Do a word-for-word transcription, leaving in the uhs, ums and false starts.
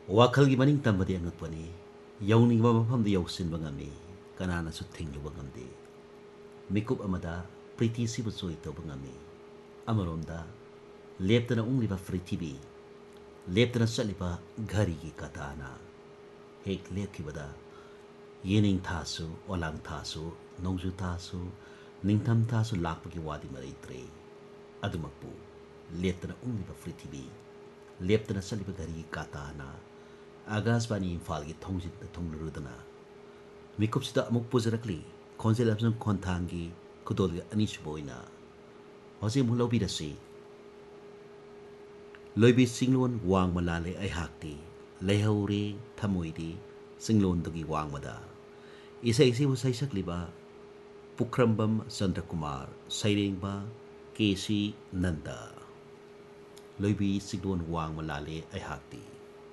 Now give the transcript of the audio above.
ꯋꯥꯈꯜꯒꯤ ꯃꯅꯤꯡ ꯇꯝꯕꯗꯤ ꯑꯉꯛꯄꯅꯤ ꯌꯧꯅꯤꯡꯕ ꯃꯐꯝꯗ ꯌꯧꯁꯤꯟꯕ ꯉꯝꯃꯤ ꯀꯅꯥꯅꯁꯨ ꯊꯤꯡꯂꯨꯕ ꯉꯝꯗꯦ ꯃꯤꯀꯨꯞ ꯑꯃꯗ ꯄ꯭ꯔꯤꯊꯤꯁꯤꯕꯨ ꯆꯣꯏ ꯇꯧꯕ ꯉꯝꯃꯤ ꯑꯃꯔꯣꯝꯗ ꯂꯦꯞꯇꯅ ꯎꯪꯂꯤꯕ ꯄ꯭ꯔꯤꯊꯤꯕꯤ ꯂꯦꯞꯇꯅ ꯆꯠꯂꯤꯕ ꯘꯔꯤꯒꯤ ꯀꯇꯥꯅ ꯍꯦꯛ ꯂꯦꯞꯈꯤꯕꯗ ꯌꯦꯅꯤꯡ ꯊꯥꯁꯨ ꯑꯣꯂꯥꯡ ꯊꯥꯁꯨ ꯅꯣꯡꯖꯨ ꯊꯥꯁꯨ ꯅꯤꯡꯊꯝ ꯊꯥꯁꯨ ꯂꯥꯛꯄꯒꯤ ꯋꯥꯗꯤ ꯃꯔꯩꯇ꯭ꯔꯦ ꯑꯗꯨꯃꯛꯄꯨ ꯂꯦꯞꯇꯅ ꯎꯪꯂꯤꯕ ꯄ꯭ꯔꯤꯊꯤꯕꯤ ꯂꯦꯞꯇꯅ ꯆꯠꯂꯤꯕ ꯘꯔꯤꯒꯤ ꯀꯇꯥꯅ ꯑꯥꯒꯥꯁꯕꯥꯅꯤ ꯏꯝꯐꯥꯜꯒꯤ ꯊꯣꯡꯖꯤꯟꯗ ꯊꯨꯡꯂꯨꯔꯗꯨꯅ ꯃꯤꯀꯨꯞꯁꯤꯗ ꯑꯃꯨꯛ ꯄꯨꯖꯔꯛꯂꯤ ꯈꯣꯟꯖꯦꯜ ꯑꯃꯁꯨꯡ ꯈꯣꯟꯊꯥꯡꯒꯤ ꯈꯨꯗꯣꯜꯒꯤ ꯑꯅꯤꯁꯨꯕ ꯑꯣꯏꯅ ꯍꯧꯖꯤꯛ ꯑꯃꯨꯛ ꯂꯧꯕꯤꯔꯁꯤ ꯂꯣꯏꯕꯤ ꯆꯤꯡꯂꯣꯟ ꯋꯥꯡꯃ ꯂꯥꯜꯂꯦ ꯑꯩꯍꯥꯛꯇꯤ ꯂꯩꯍꯧꯔꯦ ꯊꯃꯣꯏꯗꯤ ꯆꯤꯡꯂꯣꯟꯗꯨꯒꯤ ꯋꯥꯡꯃꯗ ꯏꯁꯩꯁꯤꯕꯨ ꯁꯩꯁꯛꯂꯤꯕ ꯄꯨꯈ꯭ꯔꯝꯕꯝ ꯆꯟꯗ꯭ꯔꯀꯨꯃꯥꯔ ꯁꯩꯔꯦꯡꯕ ꯀꯦ ꯁꯤ ꯅꯟꯗ ꯂꯣꯏꯕꯤ ꯆꯤꯡꯂꯣꯟ ꯋꯥꯡꯃ ꯂꯥꯜꯂꯦ ꯑꯩꯍꯥꯛꯇꯤ